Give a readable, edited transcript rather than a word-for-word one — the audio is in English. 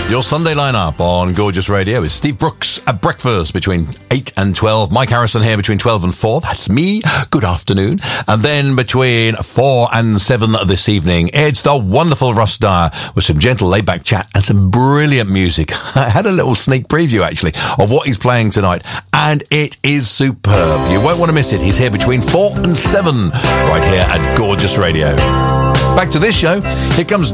Your Sunday lineup on Gorgeous Radio is Steve Brooks at breakfast between 8 and 12. Mike Harrison here between 12 and 4. That's me. Good afternoon. And then between 4 and 7 this evening, it's the wonderful Russ Dyer with some gentle laid-back chat and some brilliant music. I had a little sneak preview, actually, of what he's playing tonight, and it is superb. You won't want to miss it. He's here between 4 and 7 right here at Gorgeous Radio. Back to this show. Here comes